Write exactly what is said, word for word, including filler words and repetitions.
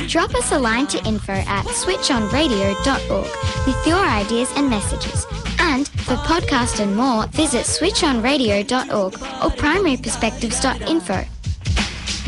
Drop us a line to info at switch on radio dot org with your ideas and messages. And for podcast and more, visit switch on radio dot org or primary perspectives dot info.